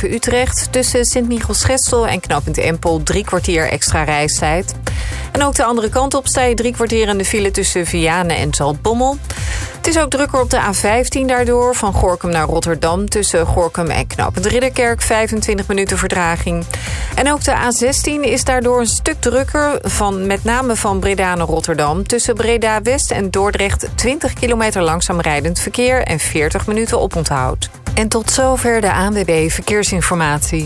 Eindhoven Utrecht. Tussen Sint-Michielsgestel en knooppunt Empel 3 kwartier extra reistijd. En ook de andere kant op sta je 3 kwartier in de file tussen Vianen en Zaltbommel. Het is ook drukker op de A15 daardoor, van Gorinchem naar Rotterdam. Tussen Gorinchem en knooppunt Ridderkerk 25 minuten vertraging. En ook de A16 is daardoor een stuk drukker, met name van Breda naar Rotterdam. Tussen Breda West en Dordrecht 20 kilometer langzaam rijdend verkeer en 40 minuten oponthoud. En tot zover de ANWB Verkeersinformatie.